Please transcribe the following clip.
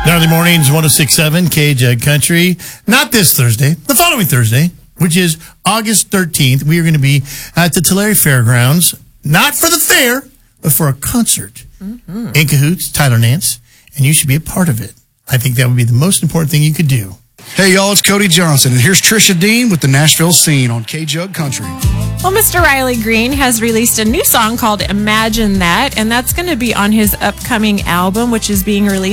Early mornings, 106.7 KJUG Country. Not this Thursday, the following Thursday, which is August 13th. We are going to be at the Tulare Fairgrounds, not for the fair, but for a concert. In cahoots, Tyler Nance, and you should be a part of it. I think that would be the most important thing you could do. Hey, y'all, it's Cody Johnson, and here's Trisha Dean with the Nashville Scene on KJUG Country. Well, Mr. Riley Green has released a new song called Imagine That, and that's going to be on his upcoming album, which is being released